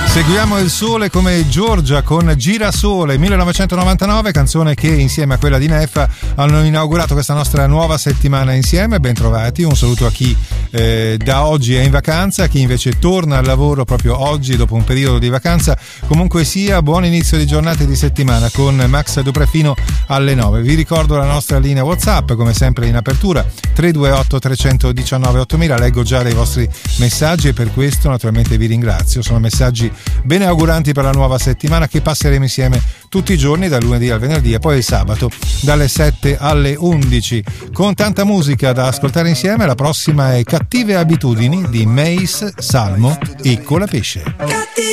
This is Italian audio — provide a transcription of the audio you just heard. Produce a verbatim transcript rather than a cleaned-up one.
Seguiamo il sole come Giorgia con Girasole millenovecentonovantanove, canzone che insieme a quella di Neffa hanno inaugurato questa nostra nuova settimana insieme. Ben trovati, un saluto a chi eh, da oggi è in vacanza, a chi invece torna al lavoro proprio oggi dopo un periodo di vacanza. Comunque sia, buon inizio di giornata e di settimana con Max Dupré fino alle nove. Vi ricordo la nostra linea WhatsApp, come sempre in apertura, tre due otto tre uno nove ottomila. Leggo già dei vostri messaggi e per questo naturalmente vi ringrazio. Sono messaggi bene auguranti per la nuova settimana che passeremo insieme tutti i giorni dal lunedì al venerdì e poi il sabato dalle sette alle undici con tanta musica da ascoltare insieme. La prossima è Cattive abitudini di Mace, Salmo e Colapesce.